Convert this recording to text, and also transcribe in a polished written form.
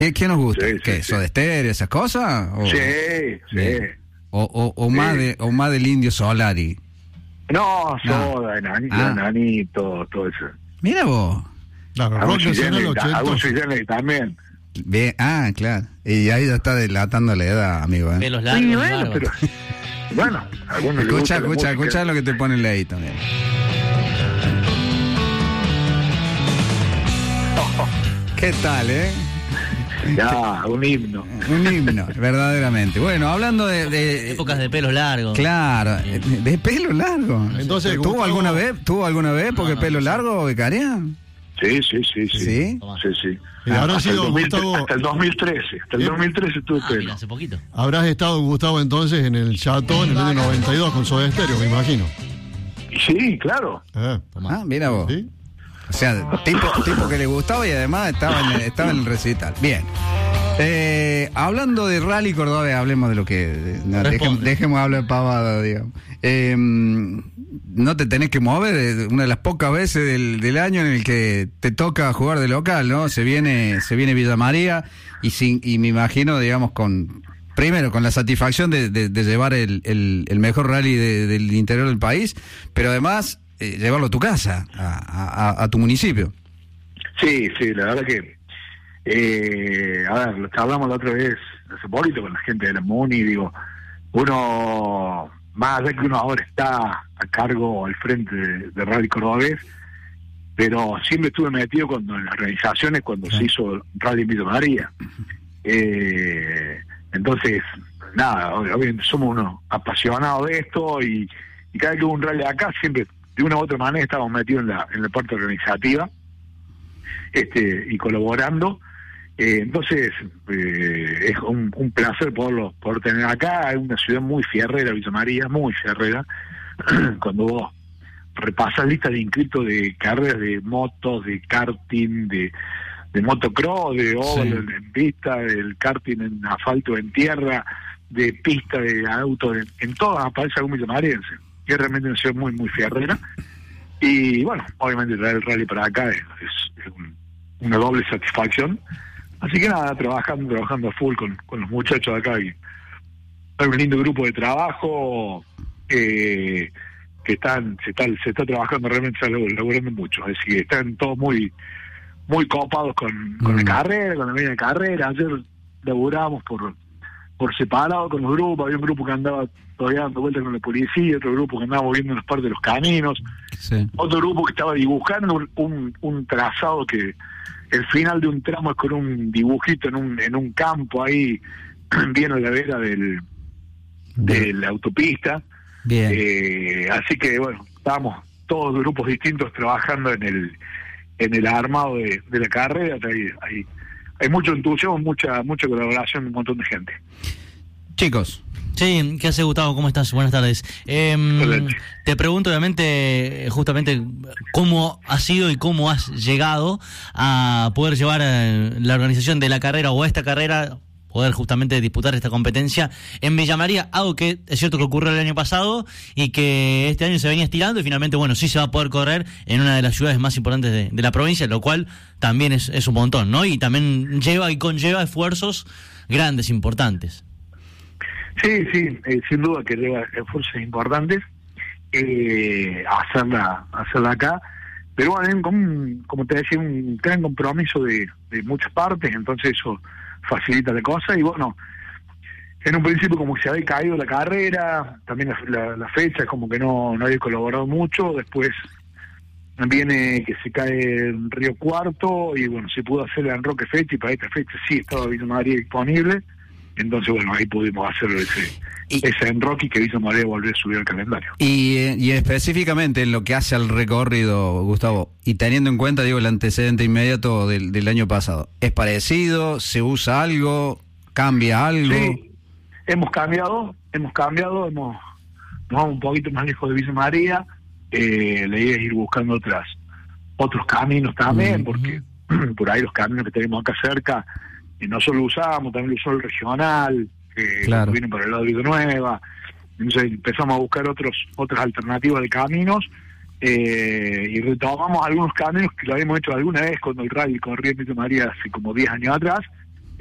¿Qué nos gusta? Sí, ¿Qué? sí, ¿Soda Stereo, esas cosas? Sí. O más del Indio Solari. No, Soda, Enanito, todo eso. Mira vos. Claro, rock nacional 80. Algunos Sui también. Bien, claro. Y ahí ya está delatando la edad, amigo. Pelos largos. Bueno, algunos escucha lo que te pone Ley también. ¿Qué tal, Ya, un himno. Un himno, verdaderamente. Bueno, hablando de épocas de pelos largos. Claro, de pelo largo. Entonces, ¿Tuvo alguna vez porque pelo largo, becaria? Sí. ¿Sí? Y habrá sido Gustavo. Hasta el 2013. Hasta el 2013 tuve pelo. Mira, hace poquito. Habrás estado, Gustavo, entonces en el Chateau en el año 92 con Soda Stereo, me imagino. Sí, claro. Mira vos. ¿Sí? O sea, tipo que le gustaba y además estaba en el recital. Bien. Hablando de rally cordobés, hablemos de lo que... dejemos hablar pavada, digamos. No te tenés que mover, una de las pocas veces del año en el que te toca jugar de local, ¿no? Se viene Villa María y me imagino, digamos, primero con la satisfacción de llevar el mejor rally del interior del país, pero además llevarlo a tu casa, a tu municipio. Sí, la verdad que lo que hablamos la otra vez hace poquito con la gente de la Muni, digo, uno, más allá que uno ahora está a cargo al frente de Rally Cordobés, pero siempre estuve metido en las organizaciones cuando se hizo Rally Villa María. Entonces, nada, obviamente somos unos apasionados de esto y cada vez que hubo un rally acá, siempre de una u otra manera estábamos metidos en la parte organizativa y colaborando. Entonces es un placer poder tener acá. Es una ciudad muy fierrera, Villa María, muy fierrera. Cuando vos repasas listas de inscritos de carreras de motos, de karting, de motocross, de oval en pista, del karting en asfalto, en tierra, de pista, de autos, en todas aparece algún villamariense. Que es realmente una ciudad muy, muy fierrera. Y bueno, obviamente traer el rally para acá es una doble satisfacción. Así que nada, trabajando a full con los muchachos de acá. Y hay un lindo grupo de trabajo que se está trabajando, realmente está laburando mucho. Es decir, están todos muy muy copados con la carrera, con la media carrera. Ayer laburamos por separado con los grupos. Había un grupo que andaba todavía dando vueltas con la policía, otro grupo que andaba moviendo las partes de los caminos, otro grupo que estaba dibujando un trazado que el final de un tramo es con un dibujito en un campo ahí bien a la vera de la autopista. Bien. Así que bueno, estábamos todos grupos distintos trabajando en el armado de la carrera. Hay mucho entusiasmo, mucha colaboración de un montón de gente. Chicos. Sí, ¿qué hace, Gustavo? ¿Cómo estás? Buenas tardes. Te pregunto, obviamente, justamente, cómo has sido y cómo has llegado a poder llevar la organización de la carrera o esta carrera, poder justamente disputar esta competencia en Villa María, algo que es cierto que ocurrió el año pasado y que este año se venía estirando y finalmente, bueno, sí se va a poder correr en una de las ciudades más importantes de la provincia, lo cual también es un montón, ¿no? Y también lleva y conlleva esfuerzos grandes, importantes. Sí, sin duda que lleva esfuerzos importantes hacerla acá, pero bueno, como te decía, un gran compromiso de muchas partes, entonces eso facilita la cosa. Y bueno, en un principio como se había caído la carrera, también la fecha como que no había colaborado mucho. Después viene que se cae en Río Cuarto y bueno, se pudo hacer en Roque fecha, y para esta fecha sí estaba Villa María disponible. Entonces, bueno, ahí pudimos hacerlo ese enroque que Villa María volvió a subir al calendario. Y específicamente en lo que hace al recorrido, Gustavo, y teniendo en cuenta, digo, el antecedente inmediato del año pasado, ¿es parecido? ¿Se usa algo? ¿Cambia algo? Sí, hemos cambiado, nos vamos un poquito más lejos de Villa María. La idea es ir buscando otros caminos también, porque por ahí los caminos que tenemos acá cerca, no solo usamos, también lo usó el regional, claro, viene por el lado de Villanueva. Entonces empezamos a buscar otras alternativas de caminos y retomamos algunos caminos que lo habíamos hecho alguna vez cuando el rally corría en Villa María hace como 10 años atrás,